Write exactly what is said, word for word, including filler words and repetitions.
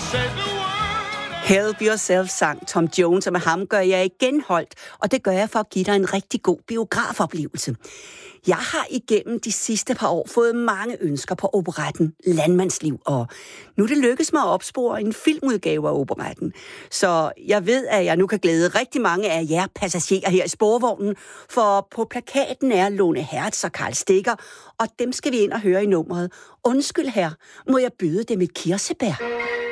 Help Yourself sang Tom Jones, og med ham gør jeg igen holdt, og det gør jeg for at give dig en rigtig god biografoplevelse. Jeg har igennem de sidste par år fået mange ønsker på operetten Landmandsliv, og nu er det lykkedes mig at opspore en filmudgave af operetten. Så jeg ved, at jeg nu kan glæde rigtig mange af jer passagerer her i sporvognen, for på plakaten er Lone Hertz og Karl Stikker, og dem skal vi ind og høre i nummeret. Undskyld her, må jeg byde dem et kirsebær?